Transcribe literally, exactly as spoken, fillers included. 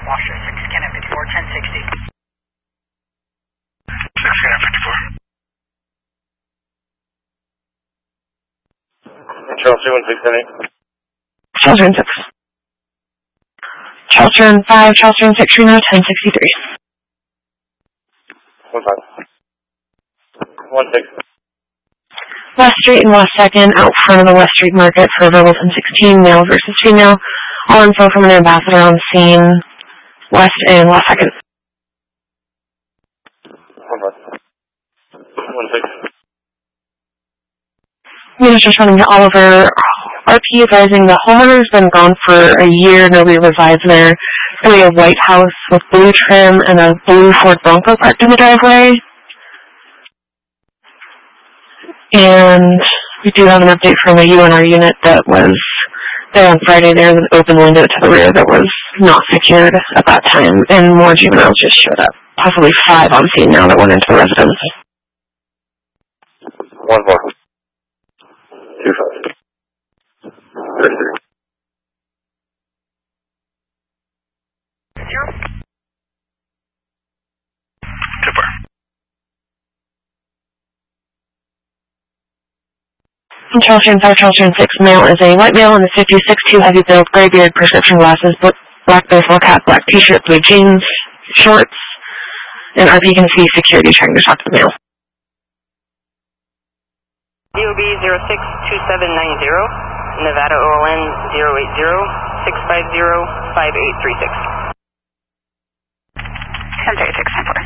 Washer, six Cannon fifty-four, ten sixty. six Cannon fifty-four. Charles three one six seven eight. Charles three one six. Charles three one five, Charles three one six, Reno, ten sixty-three. one five. one six. West Street and West second, out front of the West Street Market for verbal ten sixteen, male versus female. All info from an ambassador on scene, West and West second. one five. one six. Units responding to Oliver. R P advising the homeowner's been gone for a year, nobody resides there. It's going to be a white house with blue trim and a blue Ford Bronco parked in the driveway. And we do have an update from a U N R unit that was there on Friday. There was an open window to the rear that was not secured at that time, and more juveniles just showed up. Possibly five on scene now that went into the residence. one four. two five. thirty-three. Zero. two four. Charles Jane five, Charles Jane six, male is a white male in the fifties, six two, heavy build, gray beard, prescription glasses, black baseball cap, black t-shirt, blue jeans, shorts, and R P can see security trying to talk to the male. D O B zero six two seven nine zero, Nevada O L N zero eight zero six five zero five eight three six. ten thirty-six, ten four.